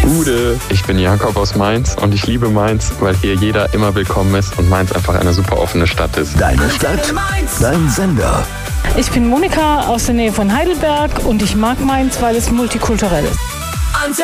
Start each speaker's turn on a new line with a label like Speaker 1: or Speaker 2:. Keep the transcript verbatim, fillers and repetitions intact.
Speaker 1: Gude, ich bin Jakob aus Mainz und ich liebe Mainz, weil hier jeder immer willkommen ist und Mainz einfach eine super offene Stadt ist.
Speaker 2: Deine Stadt, dein Sender.
Speaker 3: Ich bin Monika aus der Nähe von Heidelberg und ich mag Mainz, weil es multikulturell ist.